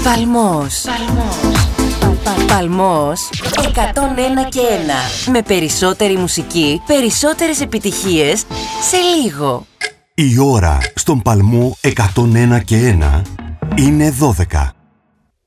Παλμός. Παλμός 101 και 1. Με περισσότερη μουσική, περισσότερες επιτυχίες σε λίγο. Η ώρα στον Παλμό 101 και 1 είναι 12.